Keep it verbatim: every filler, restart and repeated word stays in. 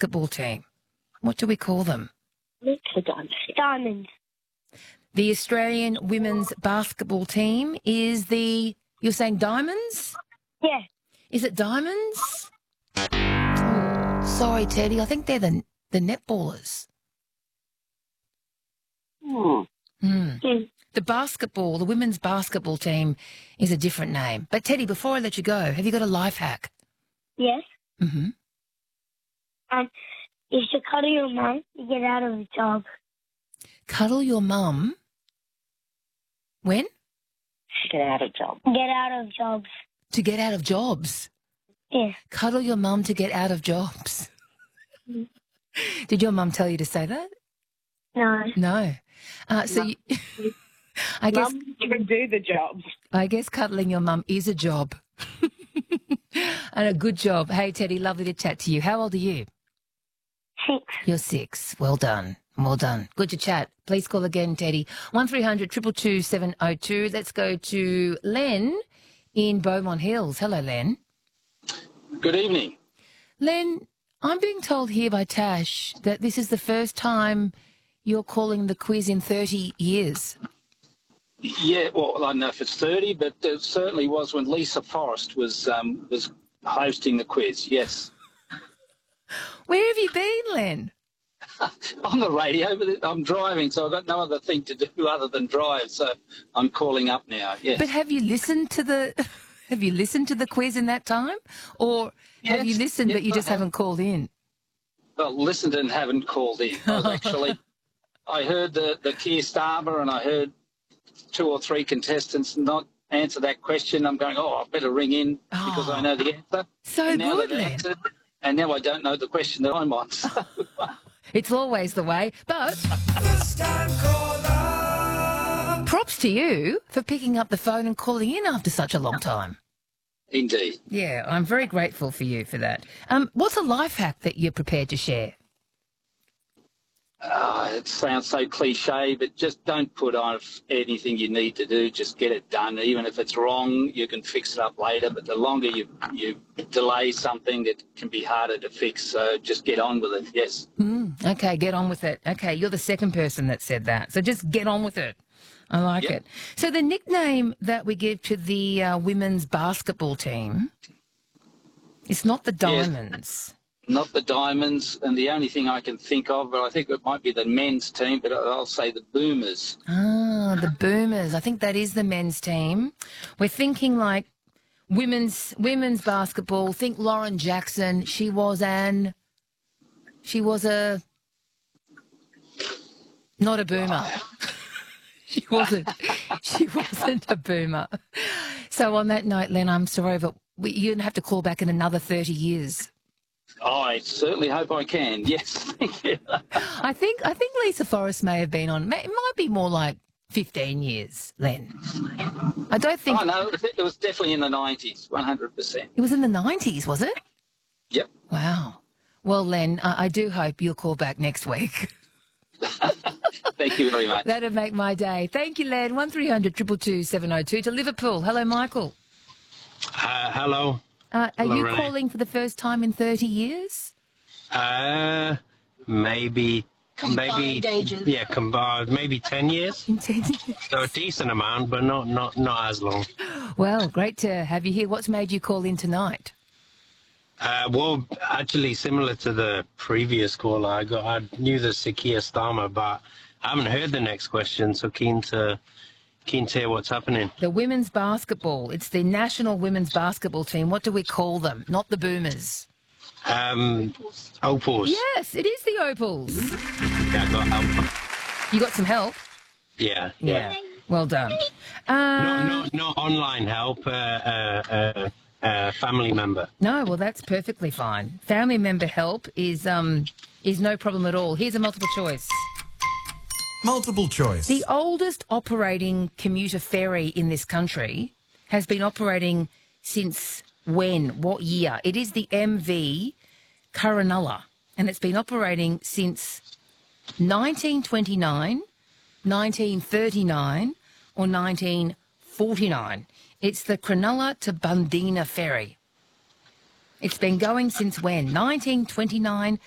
basketball team. What do we call them? Diamonds. Diamonds. The Australian women's basketball team is the, you're saying Diamonds? Yeah. Is it Diamonds? Oh, sorry, Teddy. I think they're the, the netballers. Hmm. Mm. Mm. The basketball, the women's basketball team is a different name. But, Teddy, before I let you go, have you got a life hack? Yes. Mm-hmm. Um, you should cuddle your mum to get out of the job. Cuddle your mum? When? Get out of job. Get out of jobs. To get out of jobs. Yeah. Cuddle your mum to get out of jobs. Mm. Did your mum tell you to say that? No. No. Uh, so, No. you, I guess Mum can do the job. I guess cuddling your mum is a job, and a good job. Hey, Teddy, lovely to chat to you. How old are you? Six. You're six. Well done. Well done. Good to chat. Please call again, Teddy. one three hundred two two two seven oh two. Let's go to Len in Beaumont Hills. Hello, Len. Good evening. Len, I'm being told here by Tash that this is the first time you're calling the quiz in thirty years. Yeah, well, I don't know if it's thirty, but it certainly was when Lisa Forrest was um, was hosting the quiz, yes. Where have you been, Len? On the radio, but I'm driving, so I've got no other thing to do other than drive, so I'm calling up now, yes. But have you listened to the have you listened to the quiz in that time? Or have Yes, you listened yes, but you I just have. haven't called in? Well, listened and haven't called in. I was actually, I heard the, the Keir Starmer and I heard two or three contestants not answer that question. I'm going, oh, I better ring in because Oh. I know the answer. So and now good, they've Len. answered, and now I don't know the question that I'm on. So, It's always the way. But props to you for picking up the phone and calling in after such a long time. indeed. Yeah, I'm very grateful for you for that. Um, what's a life hack that you're prepared to share? Uh, it sounds so cliche, but just don't put off anything you need to do. Just get it done. Even if it's wrong, you can fix it up later. But the longer you you delay something, it can be harder to fix. So just get on with it. Yes. Mm, okay, get on with it. Okay, you're the second person that said that. So just get on with it. I like Yep. it. So the nickname that we give to the uh, women's basketball team, it's not the Yes. Diamonds. Not the Diamonds, and the only thing I can think of, but I think it might be the men's team, but I'll say the Boomers. Ah, the Boomers. I think that is the men's team. We're thinking like women's women's basketball. Think Lauren Jackson. She was an. She was a. Not a boomer. She wasn't. She wasn't a boomer. So on that note, Len, I'm sorry, but we, you're gonna have to call back in another thirty years. I certainly hope I can. Yes, thank you. I think I think Lisa Forrest may have been on. It might be more like fifteen years, Len. I don't think Oh, no, it was definitely in the nineties, one hundred percent. it was in the nineties, was it? Yep. Wow. Well, Len, I, I do hope you'll call back next week. Thank you very much. That'd make my day. Thank you, Len. one three hundred two two two seven oh two to Liverpool. Hello, Michael. Uh, hello. Uh, are Hello, you Renee. calling for the first time in thirty years? Uh, maybe, maybe, yeah, combined, maybe ten years. In ten years. So a decent amount, but not not not as long. Well, great to have you here. What's made you call in tonight? Uh, well, actually, similar to the previous caller, I got I knew the Keir Starmer, but I haven't heard the next question. So keen to keen to hear what's happening. The women's basketball. It's the national women's basketball team. What do we call them? Not the Boomers. Um, Opals. Yes, it is the Opals. Yeah, I got help. You got some help? Yeah, yeah. Well done. No, Um, no, not online help. Uh, uh, uh, uh, family member. No, well, that's perfectly fine. Family member help is um is no problem at all. Here's a multiple choice. Multiple choice. The oldest operating commuter ferry in this country has been operating since when? What year? It is the M V Coronulla, and it's been operating since nineteen twenty-nine, nineteen thirty-nine, or nineteen forty-nine. It's the Cronulla to Bundeena ferry. It's been going since when? nineteen twenty-nine,